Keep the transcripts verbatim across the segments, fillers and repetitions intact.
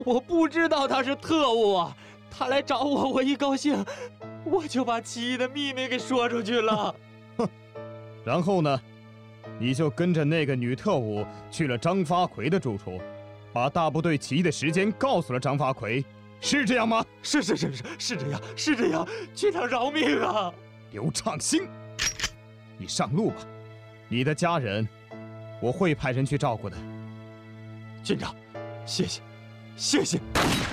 我不知道他是特务啊！他来找我，我一高兴，我就把起义的秘密给说出去了。 哼，然后呢？你就跟着那个女特务去了张发奎的住处，把大部队起义的时间告诉了张发奎，是这样吗？ 是是是是是这样，是这样，军长饶命啊！ 刘畅兴，你上路吧，你的家人，我会派人去照顾的。 军长，谢谢，谢谢。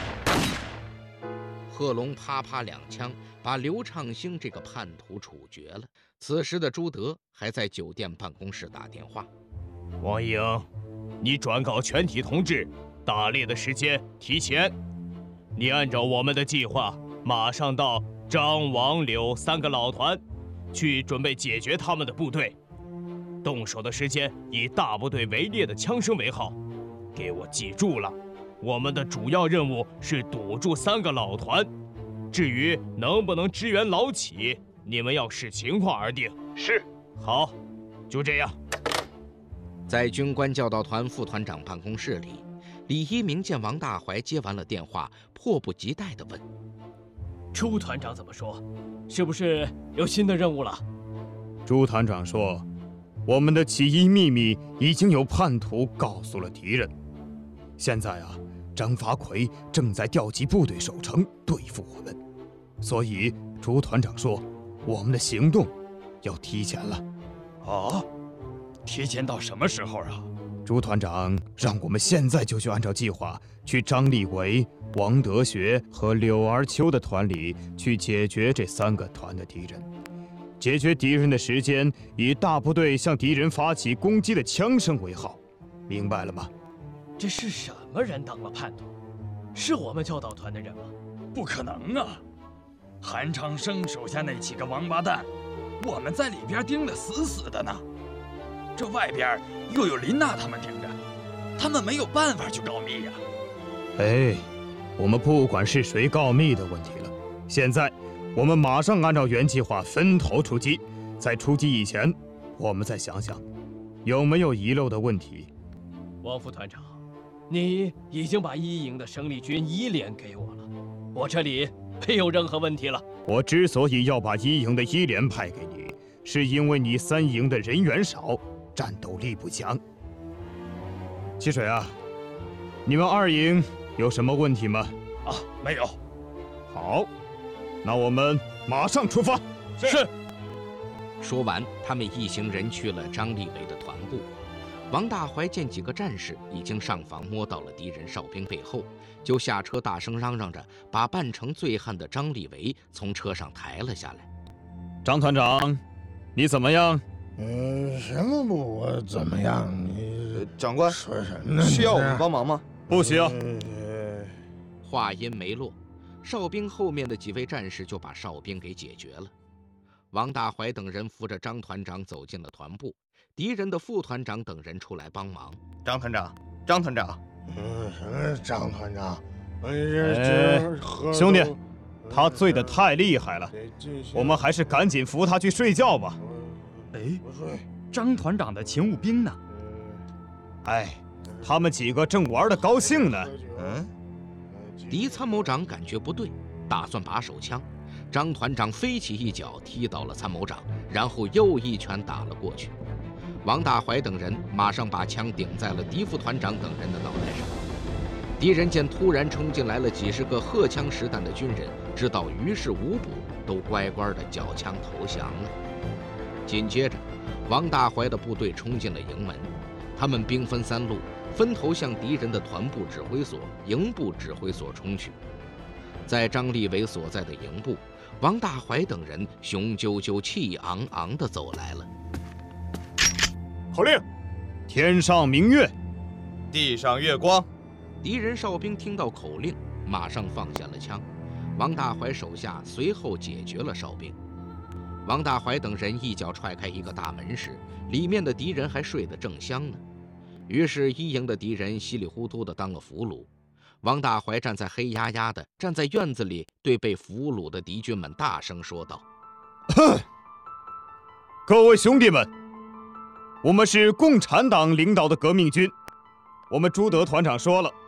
贺龙啪啪两枪，把刘畅兴这个叛徒处决了。此时的朱德还在酒店办公室打电话。 王莹，你转告全体同志，打猎的时间提前。你按照我们的计划，马上到张、王、柳三个老团，去准备解决他们的部队。动手的时间以大部队围猎的枪声为号。给我记住了，我们的主要任务是堵住三个老团。至于能不能支援老起，你们要视情况而定。 是。 好，就这样。 在军官教导团副团长办公室里，李一鸣见王大怀接完了电话，迫不及待地问： 朱团长怎么说？是不是有新的任务了？ 朱团长说，我们的起义秘密已经有叛徒告诉了敌人。现在啊，张发奎正在调集部队守城对付我们，所以朱团长说，我们的行动要提前了。 哦，提前到什么时候啊？ 朱团长让我们现在就去按照计划，去张立维、王德学和柳儿秋的团里去解决这三个团的敌人。解决敌人的时间以大部队向敌人发起攻击的枪声为号，明白了吗？ 这是什么人当了叛徒？是我们教导团的人吗？ 不可能啊！韩昌生手下那几个王八蛋，我们在里边盯得死死的呢。这外边又有林娜他们盯着，他们没有办法去告密呀。 哎，我们不管是谁告密的问题了，现在我们马上按照原计划分头出击。在出击以前，我们再想想有没有遗漏的问题。 王副团长，你已经把一营的生力军一连给我了，我这里没有任何问题了。 我之所以要把一营的一连派给你，是因为你三营的人员少，战斗力不强。七水啊，你们二营有什么问题吗？ 啊，没有。 好，那我们马上出发。 是。 说完，他们一行人去了张立伟的团部。王大怀见几个战士已经上访摸到了敌人哨兵背后，就下车大声嚷嚷着，把扮成醉汉的张立维从车上抬了下来。 张团长，你怎么样？ 呃，什么不我怎么样？你、 呃、长官说什么呢？ 需要我们帮忙吗？ 不需要。 呃、 话音没落，哨兵后面的几位战士就把哨兵给解决了。王大怀等人扶着张团长走进了团部，敌人的副团长等人出来帮忙。 张团长，张团长， 嗯，什么张团长？ 哎，兄弟，他醉得太厉害了，我们还是赶紧扶他去睡觉吧。 哎，张团长的勤务兵呢？ 哎，他们几个正玩得高兴呢。 嗯， 狄参谋长感觉不对，打算拔手枪。张团长飞起一脚踢倒了参谋长，然后又一拳打了过去。王大怀等人马上把枪顶在了狄副团长等人的脑袋上。敌人见突然冲进来了几十个荷枪实弹的军人，知道于事无补，都乖乖的缴枪投降了。紧接着，王大怀的部队冲进了营门，他们兵分三路，分头向敌人的团部指挥所、营部指挥所冲去。在张立伟所在的营部，王大怀等人雄赳赳、气昂昂地走来了。 口令：天上明月， 地上月光。 敌人哨兵听到口令，马上放下了枪。王大怀手下随后解决了哨兵。王大怀等人一脚踹开一个大门时，里面的敌人还睡得正香呢。于是，一营的敌人稀里糊涂地当了俘虏。王大怀站在黑压压的站在院子里，对被俘虏的敌军们大声说道：“ 哼，各位兄弟们，我们是共产党领导的革命军。我们朱德团长说了，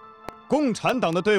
共产党的队伍。